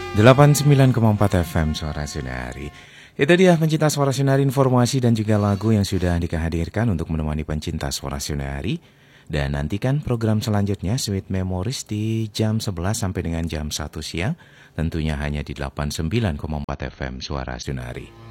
89,4 FM Suara Sunari. Itu dia pencinta Suara Sunari, informasi dan juga lagu yang sudah Andika hadirkan untuk menemani pencinta Suara Sunari. Dan nantikan program selanjutnya Sweet Memories di jam 11 sampai dengan jam 1 siang. Tentunya hanya di 89,4 FM Suara Sunari.